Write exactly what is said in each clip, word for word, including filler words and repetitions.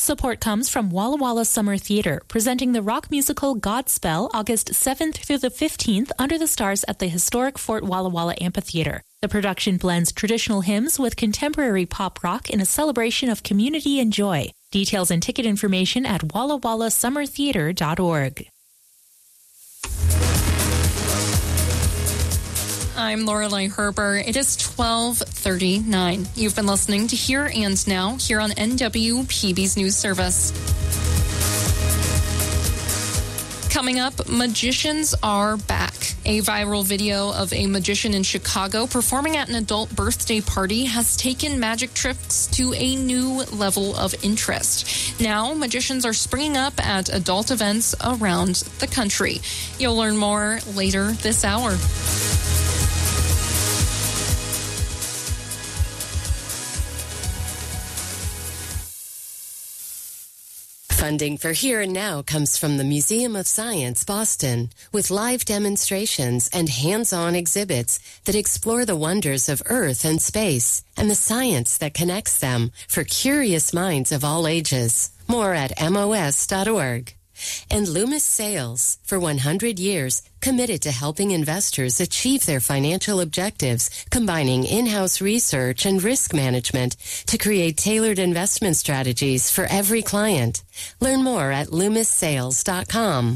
Support comes from Walla Walla Summer Theater, presenting the rock musical Godspell August seventh through the fifteenth under the stars at the historic Fort Walla Walla Amphitheater. The production blends traditional hymns with contemporary pop rock in a celebration of community and joy. Details and ticket information at walla walla summer theater dot org. I'm Lorelei Herber. It is twelve thirty-nine. You've been listening to Here and Now here on N W P B's News Service. Coming up, magicians are back. A viral video of a magician in Chicago performing at an adult birthday party has taken magic tricks to a new level of interest. Now, magicians are springing up at adult events around the country. You'll learn more later this hour. Funding for Here and Now comes from the Museum of Science, Boston, with live demonstrations and hands-on exhibits that explore the wonders of Earth and space and the science that connects them for curious minds of all ages. More at M O S dot org. And Loomis Sales, for one hundred years, committed to helping investors achieve their financial objectives, combining in-house research and risk management to create tailored investment strategies for every client. Learn more at loomis sales dot com.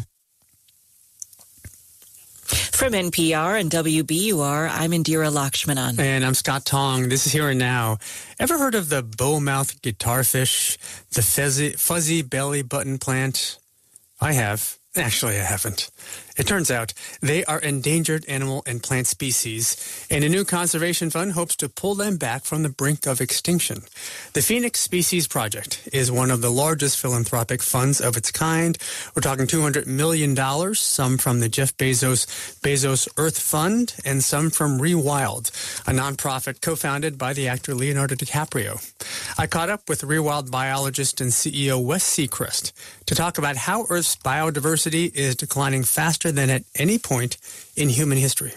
From N P R and W B U R, I'm Indira Lakshmanan. And I'm Scott Tong. This is Here and Now. Ever heard of the bow-mouthed guitarfish, the fuzzy, fuzzy belly button plant? I have. Actually, I haven't. It turns out they are endangered animal and plant species, and a new conservation fund hopes to pull them back from the brink of extinction. The Phoenix Species Project is one of the largest philanthropic funds of its kind. We're talking two hundred million dollars, some from the Jeff Bezos Bezos Earth Fund, and some from Rewild, a nonprofit co-founded by the actor Leonardo DiCaprio. I caught up with Rewild biologist and C E O Wes Seacrest to talk about how Earth's biodiversity is declining faster than at any point in human history.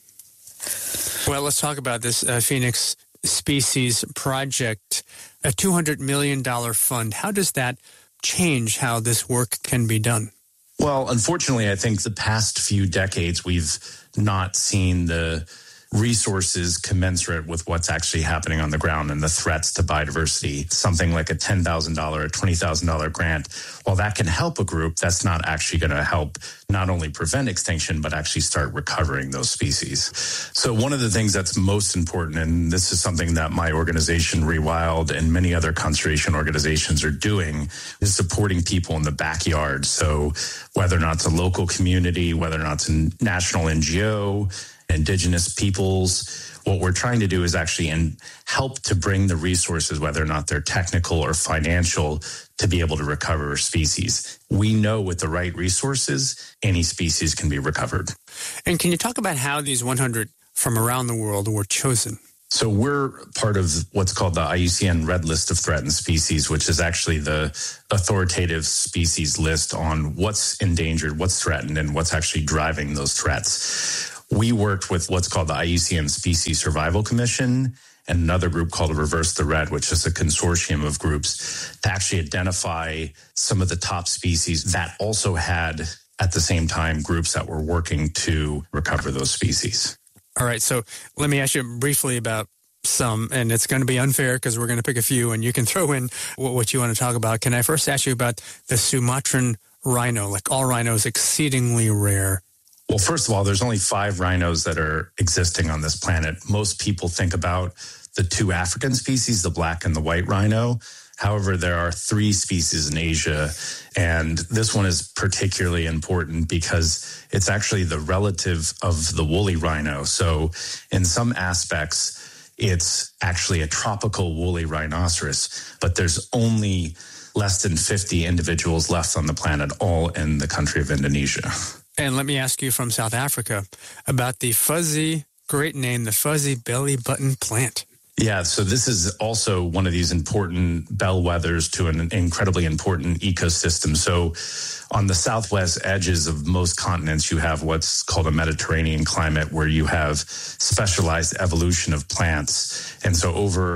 Well, let's talk about this uh, Phoenix Species Project, a two hundred million dollars fund. How does that change how this work can be done? Well, unfortunately, I think the past few decades, we've not seen the resources commensurate with what's actually happening on the ground and the threats to biodiversity. Something like a ten thousand dollars or twenty thousand dollars grant, while that can help a group, that's not actually going to help not only prevent extinction, but actually start recovering those species. So one of the things that's most important, and this is something that my organization, Rewild, and many other conservation organizations are doing, is supporting people in the backyard. So whether or not it's a local community, whether or not it's a national N G O, indigenous peoples, what we're trying to do is actually in, help to bring the resources, whether or not they're technical or financial, to be able to recover species. We know with the right resources, any species can be recovered. And can you talk about how these one hundred from around the world were chosen? So we're part of what's called the I U C N Red List of Threatened Species, which is actually the authoritative species list on what's endangered, what's threatened, and what's actually driving those threats. We worked with what's called the I U C N Species Survival Commission and another group called Reverse the Red, which is a consortium of groups to actually identify some of the top species that also had, at the same time, groups that were working to recover those species. All right, so let me ask you briefly about some, and it's going to be unfair because we're going to pick a few, and you can throw in what you want to talk about. Can I first ask you about the Sumatran rhino? Like all rhinos, exceedingly rare. Well, first of all, there's only five rhinos that are existing on this planet. Most people think about the two African species, the black and the white rhino. However, there are three species in Asia, and this one is particularly important because it's actually the relative of the woolly rhino. So in some aspects, it's actually a tropical woolly rhinoceros, but there's only less than fifty individuals left on the planet, all in the country of Indonesia. And let me ask you from South Africa about the fuzzy, great name, the fuzzy belly button plant. Yeah, so this is also one of these important bellwethers to an incredibly important ecosystem. So on the southwest edges of most continents, you have what's called a Mediterranean climate where you have specialized evolution of plants. And so over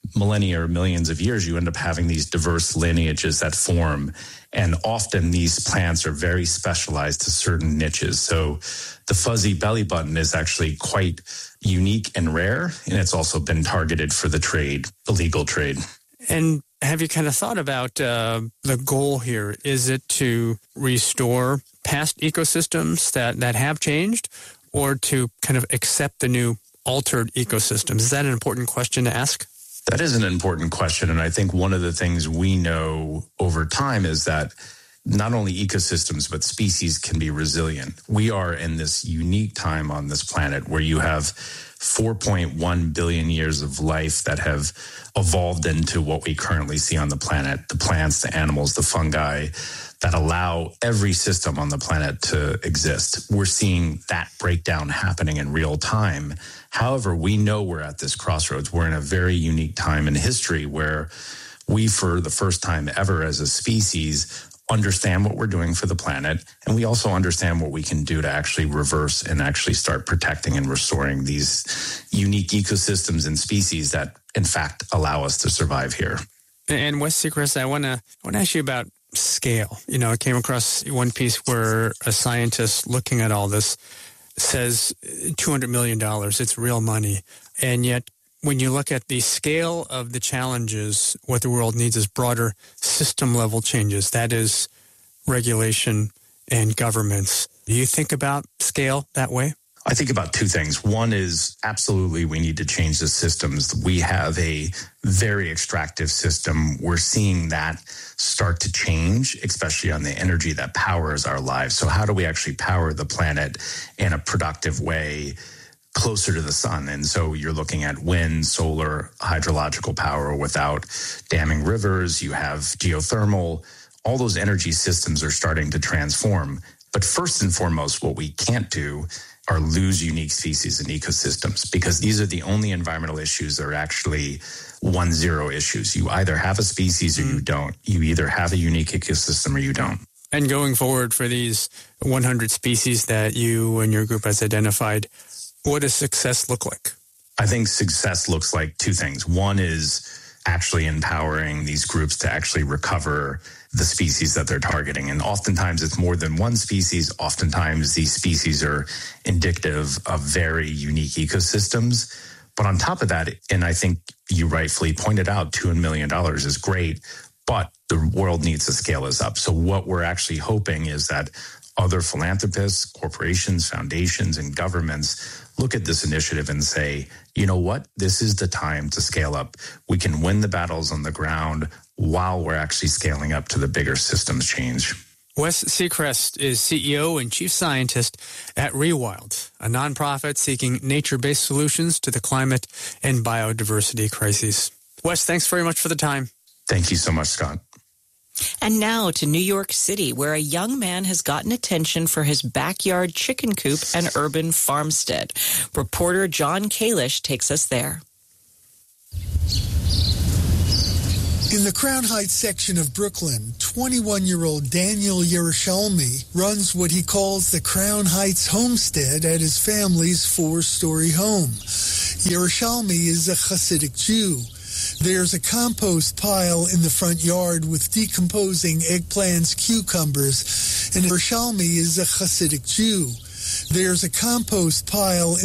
millennia or millions of years, you end up having these diverse lineages that form. And often these plants are very specialized to certain niches. So the fuzzy belly button is actually quite unique and rare, and it's also been targeted for the trade, illegal trade. And have you kind of thought about uh, the goal here? Is it to restore past ecosystems that, that have changed, or to kind of accept the new altered ecosystems? Is that an important question to ask? That is an important question. And I think one of the things we know over time is that not only ecosystems, but species can be resilient. We are in this unique time on this planet where you have four point one billion years of life that have evolved into what we currently see on the planet, the plants, the animals, the fungi, that allow every system on the planet to exist. We're seeing that breakdown happening in real time. However, we know we're at this crossroads. We're in a very unique time in history where we, for the first time ever as a species, understand what we're doing for the planet, and we also understand what we can do to actually reverse and actually start protecting and restoring these unique ecosystems and species that, in fact, allow us to survive here. And Wes Seacrest, I want to I want to ask you about scale. You know, I came across one piece where a scientist looking at all this says two hundred million dollars, it's real money. And yet, when you look at the scale of the challenges, what the world needs is broader system-level changes. That is regulation and governments. Do you think about scale that way? I think about two things. One is absolutely we need to change the systems. We have a very extractive system. We're seeing that start to change, especially on the energy that powers our lives. So how do we actually power the planet in a productive way closer to the sun? And so you're looking at wind, solar, hydrological power without damming rivers. You have geothermal. All those energy systems are starting to transform. But first and foremost, what we can't do are lose unique species and ecosystems, because these are the only environmental issues that are actually one zero issues. You either have a species or you don't. You either have a unique ecosystem or you don't. And going forward for these one hundred species that you and your group has identified, what does success look like? I think success looks like two things. One is actually empowering these groups to actually recover the species that they're targeting. And oftentimes it's more than one species. Oftentimes these species are indicative of very unique ecosystems. But on top of that, and I think you rightfully pointed out, two million dollars is great, but the world needs to scale this up. So what we're actually hoping is that other philanthropists, corporations, foundations, and governments look at this initiative and say, you know what, this is the time to scale up. We can win the battles on the ground while we're actually scaling up to the bigger systems change. Wes Seacrest is C E O and Chief Scientist at Rewild, a nonprofit seeking nature-based solutions to the climate and biodiversity crises. Wes, thanks very much for the time. Thank you so much, Scott. And now to New York City, where a young man has gotten attention for his backyard chicken coop and urban farmstead. Reporter John Kalish takes us there. In the Crown Heights section of Brooklyn, twenty-one-year-old Daniel Yerushalmi runs what he calls the Crown Heights homestead at his family's four-story home. Yerushalmi is a Hasidic Jew. There's a compost pile in the front yard with decomposing eggplants, cucumbers, and Yerushalmi is a Hasidic Jew. There's a compost pile in